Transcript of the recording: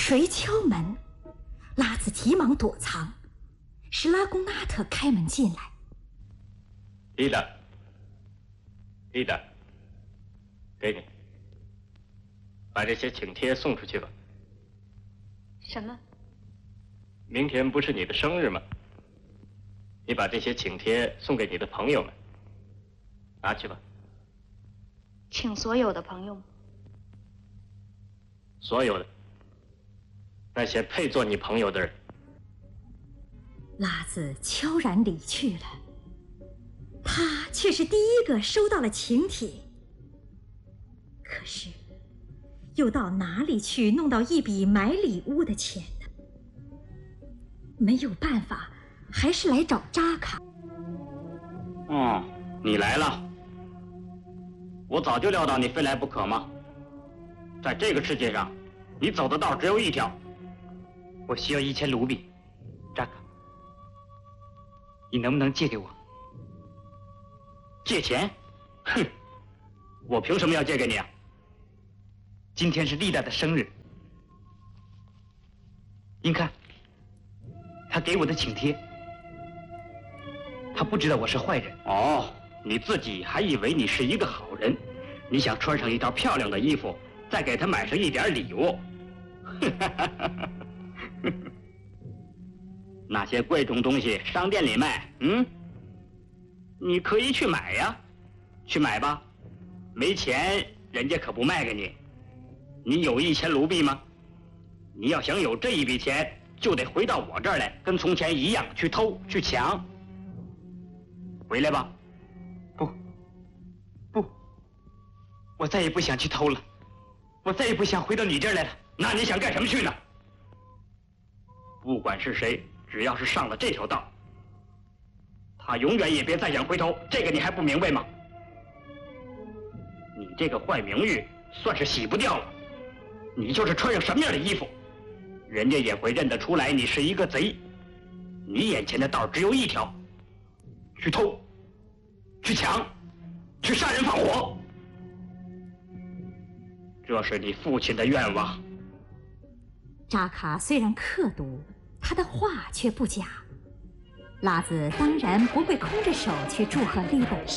谁敲门？拉子急忙躲藏，是拉贡纳特开门进来。 丽达，给你，把这些请帖送出去吧。 什么？ 明天不是你的生日吗？你把这些请帖送给你的朋友们，拿去吧。 请所有的朋友们。 所有的，那些配做你朋友的人。 拉子悄然离去了，他却是第一个收到了请帖。可是，又到哪里去弄到一笔买礼物的钱呢？没有办法，还是来找扎卡。 哦，你来了。我早就料到你非来不可嘛。在这个世界上，你走的道只有一条。 我需要1000卢比，扎卡，你能不能借给我？ 借钱？哼，我凭什么要借给你啊？ 今天是丽达的生日，您看，他给我的请帖，他不知道我是坏人。 哦，你自己还以为你是一个好人，你想穿上一套漂亮的衣服，再给他买上一点礼物。那些贵重东西商店里卖，你可以去买呀，去买吧。没钱人家可不卖给你。你有1000卢比吗？你要想有这一笔钱，就得回到我这儿来，跟从前一样去偷去抢。回来吧。 不，我再也不想去偷了，我再也不想回到你这儿来了。 那你想干什么去呢？不管是谁，只要是上了这条道，他永远也别再想回头，这个你还不明白吗？你这个坏名誉算是洗不掉了。你就是穿上什么样的衣服，人家也会认得出来你是一个贼。你眼前的道只有一条，去偷，去抢，去杀人放火。这是你父亲的愿望。 扎卡虽然刻毒，他的话却不假。拉子当然不会空着手去祝贺丽达的生日。